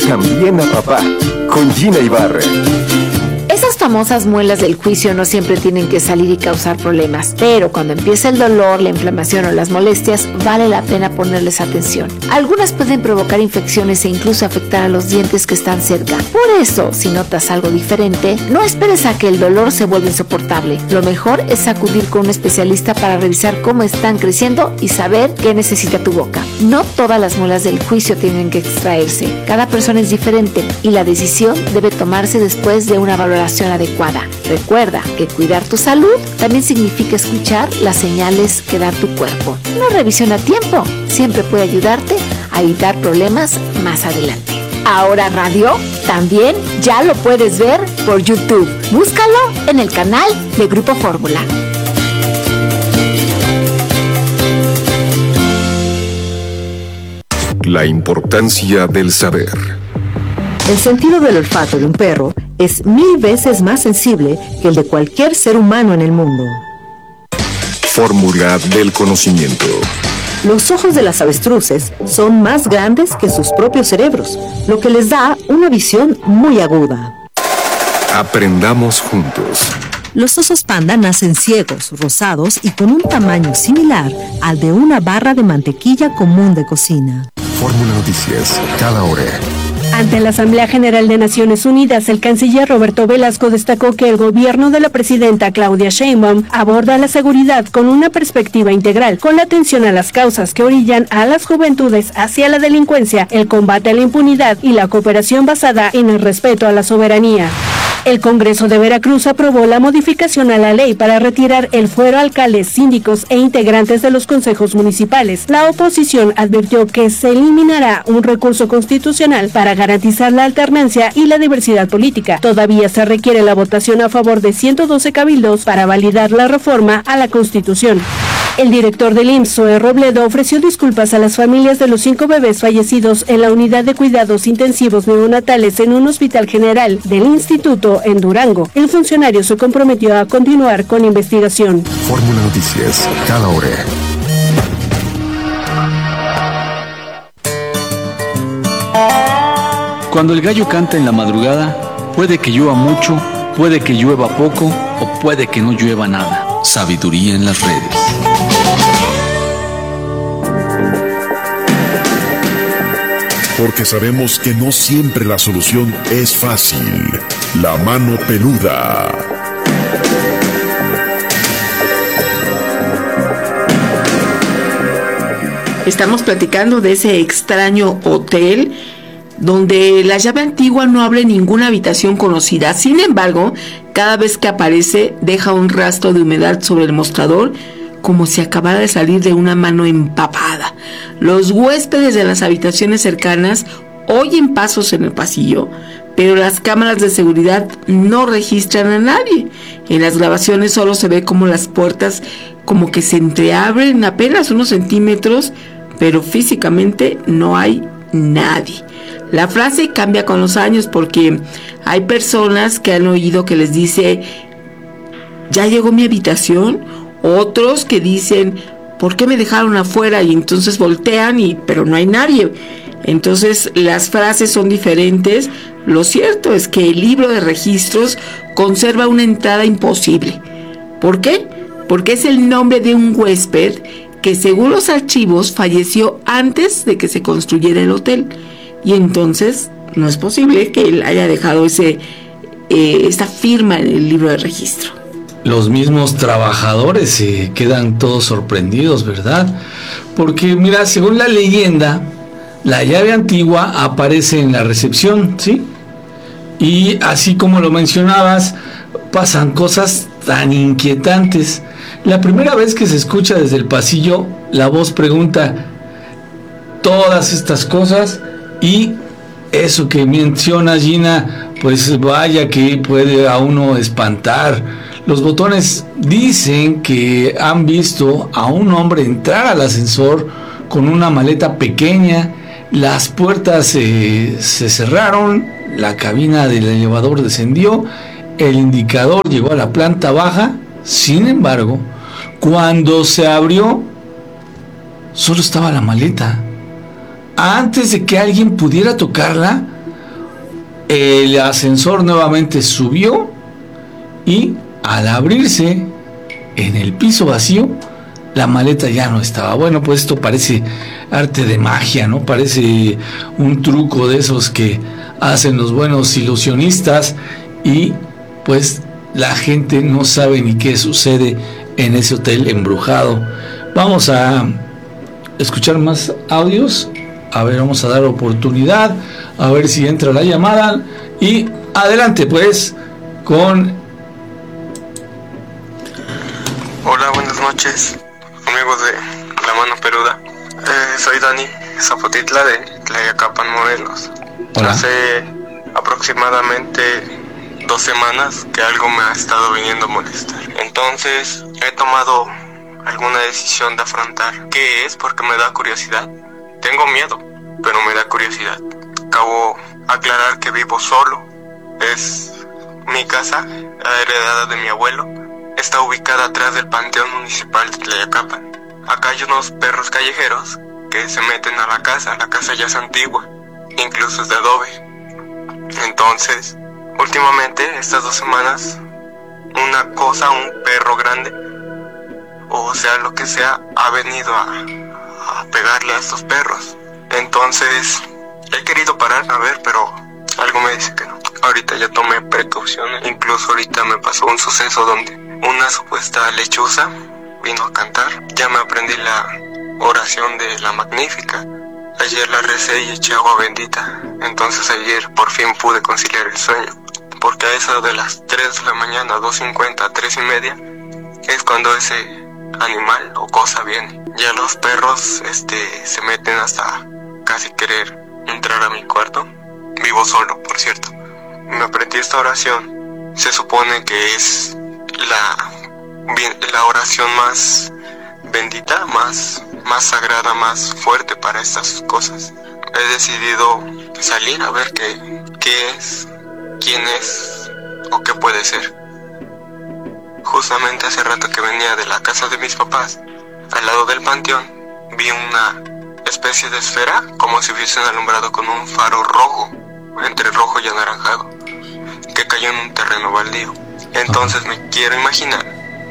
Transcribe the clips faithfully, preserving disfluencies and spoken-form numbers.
también a papá, con Gina Ibarra. Esas famosas muelas del juicio no siempre tienen que salir y causar problemas, pero cuando empieza el dolor, la inflamación o las molestias, vale la pena ponerles atención. Algunas pueden provocar infecciones e incluso afectar a los dientes que están cerca. Por eso, si notas algo diferente, no esperes a que el dolor se vuelva insoportable. Lo mejor es acudir con un especialista para revisar cómo están creciendo y saber qué necesita tu boca. No todas las muelas del juicio tienen que extraerse. Cada persona es diferente y la decisión debe tomarse después de una valoración adecuada. Recuerda que cuidar tu salud también significa escuchar las señales que da tu cuerpo. Una revisión a tiempo siempre puede ayudarte a evitar problemas más adelante. Ahora Radio también ya lo puedes ver por YouTube. Búscalo en el canal de Grupo Fórmula. La importancia del saber. El sentido del olfato de un perro es mil veces más sensible que el de cualquier ser humano en el mundo. Fórmula del conocimiento. Los ojos de las avestruces son más grandes que sus propios cerebros, lo que les da una visión muy aguda. Aprendamos juntos. Los osos panda nacen ciegos, rosados y con un tamaño similar al de una barra de mantequilla común de cocina. Fórmula Noticias, cada hora. Ante la Asamblea General de Naciones Unidas, el canciller Roberto Velasco destacó que el gobierno de la presidenta Claudia Sheinbaum aborda la seguridad con una perspectiva integral, con la atención a las causas que orillan a las juventudes hacia la delincuencia, el combate a la impunidad y la cooperación basada en el respeto a la soberanía. El Congreso de Veracruz aprobó la modificación a la ley para retirar el fuero a alcaldes, síndicos e integrantes de los consejos municipales. La oposición advirtió que se eliminará un recurso constitucional para garantizar la alternancia y la diversidad política. Todavía se requiere la votación a favor de ciento doce cabildos para validar la reforma a la Constitución. El director del I M S S, Zoe Robledo, ofreció disculpas a las familias de los cinco bebés fallecidos en la unidad de cuidados intensivos neonatales en un hospital general del instituto en Durango. El funcionario se comprometió a continuar con investigación. Fórmula Noticias, cada hora. Cuando el gallo canta en la madrugada, puede que llueva mucho, puede que llueva poco o puede que no llueva nada. Sabiduría en las redes. Porque sabemos que no siempre la solución es fácil. La mano peluda. Estamos platicando de ese extraño hotel donde la llave antigua no abre ninguna habitación conocida. Sin embargo, cada vez que aparece deja un rastro de humedad sobre el mostrador, como si acabara de salir de una mano empapada. Los huéspedes de las habitaciones cercanas oyen pasos en el pasillo, pero las cámaras de seguridad no registran a nadie. En las grabaciones solo se ve como las puertas como que se entreabren apenas unos centímetros, pero físicamente no hay nadie. La frase cambia con los años porque hay personas que han oído que les dice: ¿ya llegó mi habitación? Otros que dicen: ¿por qué me dejaron afuera? Y entonces voltean y pero no hay nadie. Entonces las frases son diferentes. Lo cierto es que el libro de registros conserva una entrada imposible. ¿Por qué? Porque es el nombre de un huésped que, según los archivos, falleció antes de que se construyera el hotel. Y entonces no es posible que él haya dejado ese eh, esta firma en el libro de registro. Los mismos trabajadores se quedan todos sorprendidos, ¿verdad? Porque mira, según la leyenda, la llave antigua aparece en la recepción, ¿sí? Y así como lo mencionabas, pasan cosas tan inquietantes. La primera vez que se escucha desde el pasillo, la voz pregunta todas estas cosas, y eso que menciona Gina, pues vaya que puede a uno espantar. Los botones dicen que han visto a un hombre entrar al ascensor con una maleta pequeña, las puertas eh, se cerraron, la cabina del elevador descendió, el indicador llegó a la planta baja. Sin embargo, cuando se abrió, solo estaba la maleta. Antes de que alguien pudiera tocarla, el ascensor nuevamente subió y al abrirse en el piso vacío, la maleta ya no estaba. Bueno, pues esto parece arte de magia, ¿no? Parece un truco de esos que hacen los buenos ilusionistas y pues la gente no sabe ni qué sucede en ese hotel embrujado. Vamos a escuchar más audios. A ver, vamos a dar oportunidad, a ver si entra la llamada y adelante pues con... Hola, buenas noches, amigos de La Mano Peluda. Eh, soy Dani Zapotitla de Tlayacapan, Morelos. Hola. Hace aproximadamente dos semanas que algo me ha estado viniendo a molestar. Entonces he tomado alguna decisión de afrontar. ¿Qué es? Porque me da curiosidad. Tengo miedo, pero me da curiosidad. Acabo de aclarar que vivo solo. Es mi casa, heredada de mi abuelo. Está ubicada atrás del Panteón Municipal de Tlayacapan. Acá hay unos perros callejeros que se meten a la casa. La casa ya es antigua, incluso es de adobe. Entonces, últimamente, estas dos semanas, una cosa, un perro grande, o sea, lo que sea, ha venido a, a pegarle a estos perros. Entonces, he querido parar, a ver, pero algo me dice que no. Ahorita ya tomé precauciones. Incluso ahorita me pasó un suceso donde una supuesta lechuza vino a cantar. Ya me aprendí la oración de la Magnífica. Ayer la recé y eché agua bendita. Entonces ayer por fin pude conciliar el sueño. Porque a eso de las tres de la mañana, dos cincuenta, tres y media, es cuando ese animal o cosa viene. Ya los perros este, se meten hasta casi querer entrar a mi cuarto. Vivo solo, por cierto. Me aprendí esta oración. Se supone que es la, la oración más bendita, más, más sagrada, más fuerte para estas cosas. He decidido salir a ver qué, qué es, quién es o qué puede ser. Justamente hace rato que venía de la casa de mis papás, al lado del panteón, vi una especie de esfera, como si hubiesen alumbrado con un faro rojo, entre rojo y anaranjado, que cayó en un terreno baldío. Entonces me quiero imaginar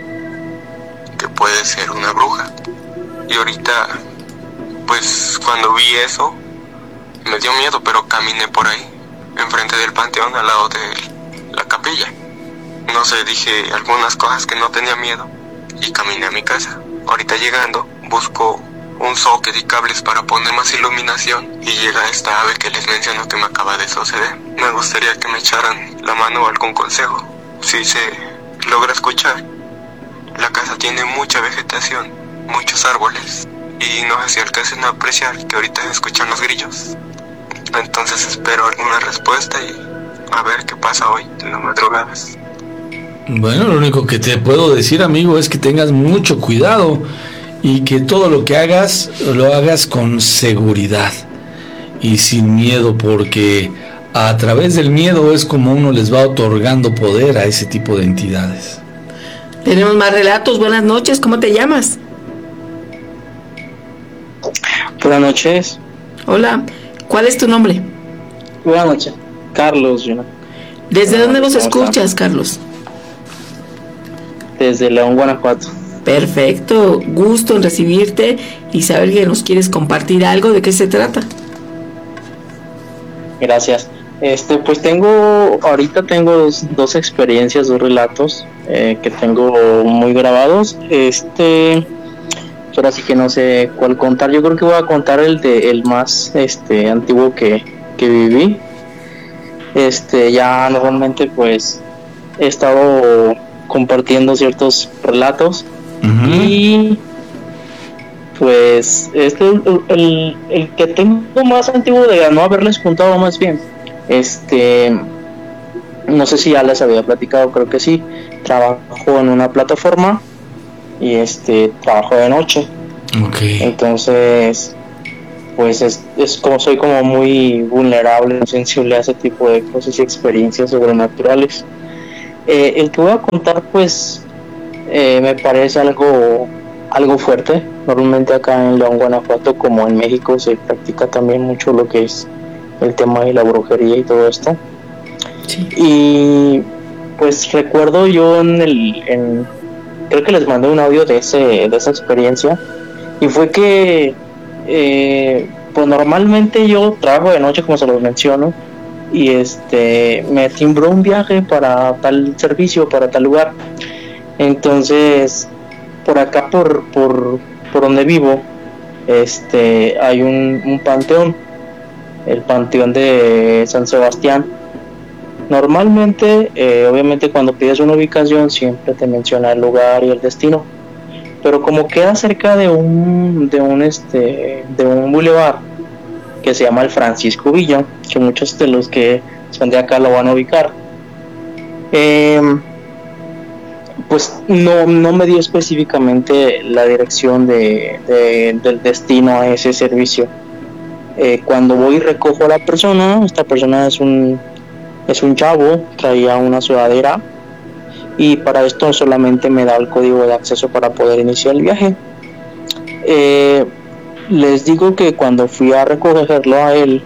que puede ser una bruja. Y ahorita, pues cuando vi eso, me dio miedo, pero caminé por ahí, enfrente del panteón, al lado de la capilla. No sé, dije algunas cosas que no tenía miedo y caminé a mi casa. Ahorita llegando, busco un socket y cables para poner más iluminación y llega esta ave que les menciono que me acaba de suceder. Me gustaría que me echaran la mano o algún consejo. Si se logra escuchar, la casa tiene mucha vegetación, muchos árboles y no sé si alcancen a apreciar que ahorita se escuchan los grillos. Entonces espero alguna respuesta y a ver qué pasa hoy en las madrugadas. Bueno, lo único que te puedo decir, amigo, es que tengas mucho cuidado y que todo lo que hagas, lo hagas con seguridad y sin miedo, porque a través del miedo es como uno les va otorgando poder a ese tipo de entidades. Tenemos más relatos. Buenas noches, ¿cómo te llamas? Buenas noches. Hola, ¿cuál es tu nombre? Buenas noches, Carlos. Yo no. ¿Desde dónde nos escuchas, Carlos? Desde León, Guanajuato. Perfecto, gusto en recibirte y saber que nos quieres compartir algo. ¿De qué se trata? Gracias. Este, pues tengo, ahorita tengo dos, dos experiencias, dos relatos eh, que tengo muy grabados. Este, ahora sí que no sé cuál contar. Yo creo que voy a contar el de el más, este, antiguo que, que viví. Este, ya normalmente pues he estado compartiendo ciertos relatos. Uh-huh. Y pues este el, el, el que tengo más antiguo de no haberles contado más bien, este no sé si ya les había platicado, creo que sí. Trabajo en una plataforma y este trabajo de noche. Okay. Entonces pues es, es como soy como muy vulnerable, muy sensible a ese tipo de cosas y experiencias sobrenaturales. Eh, el que voy a contar pues Eh, me parece algo algo fuerte. Normalmente acá en León, Guanajuato, como en México, se practica también mucho lo que es el tema de la brujería y todo esto. Sí. Y pues recuerdo yo en el, en, creo que les mandé un audio de ese, de esa experiencia, y fue que, eh, pues normalmente yo trabajo de noche, como se los menciono, y este, me timbró un viaje para tal servicio, para tal lugar. Entonces, por acá, por, por, por donde vivo, este, hay un, un panteón, el panteón de San Sebastián. Normalmente, eh, obviamente cuando pides una ubicación siempre te menciona el lugar y el destino, pero como queda cerca de un, de un, este, de un bulevar que se llama el Francisco Villa, que muchos de los que son de acá lo van a ubicar, eh, pues no, no me dio específicamente la dirección de, de, del destino a ese servicio. Eh, cuando voy y recojo a la persona, esta persona es un, es un chavo, traía una sudadera, y para esto solamente me da el código de acceso para poder iniciar el viaje. Eh, les digo que cuando fui a recogerlo a él,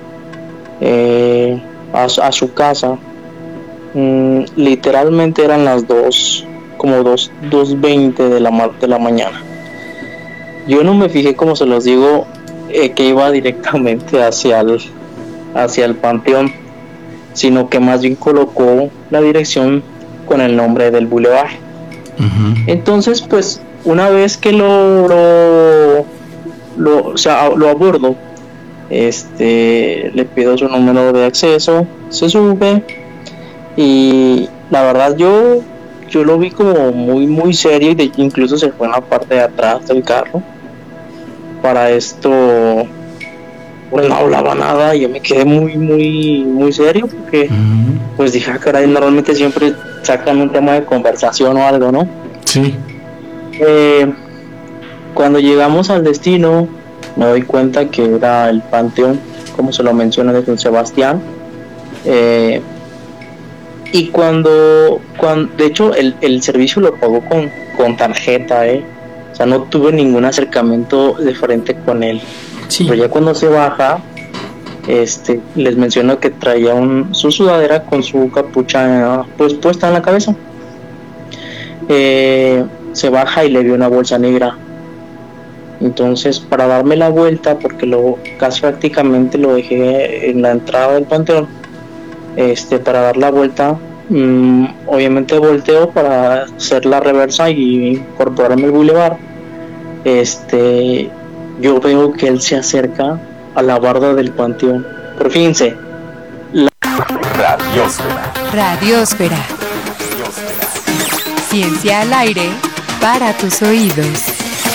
eh, a, a su casa, mmm, literalmente eran las dos, como dos, dos veinte de la, de la mañana. Yo no me fijé, como se los digo, eh, que iba directamente hacia el, hacia el panteón, sino que más bien colocó la dirección con el nombre del bulevar. Uh-huh. Entonces, pues, una vez que lo, lo, lo, o sea, lo abordo, este, le pido su número de acceso, se sube, y la verdad yo, yo lo vi como muy, muy serio, y de, incluso se fue en la parte de atrás del carro. Para esto, pues no hablaba nada, y yo me quedé muy, muy, muy serio, porque uh-huh. pues dije, ah, caray, normalmente siempre sacan un tema de conversación o algo, ¿no? Sí. Eh, cuando llegamos al destino, me doy cuenta que era el panteón, como se lo menciona, de San Sebastián. Eh, y cuando, cuando, de hecho, el, el servicio lo pagó con, con tarjeta, ¿eh? O sea, no tuve ningún acercamiento de frente con él. Sí. Pero ya cuando se baja, este, les menciono que traía un, su sudadera con su capucha pues puesta en la cabeza. Eh, se baja y le vio una bolsa negra. Entonces, para darme la vuelta, porque lo casi prácticamente lo dejé en la entrada del panteón, este, para dar la vuelta, mmm, obviamente volteo para hacer la reversa y incorporarme al bulevar. Este, yo veo que él se acerca a la barda del panteón. Pero fíjense, la Radiósfera. Radiósfera. Ciencia al aire para tus oídos.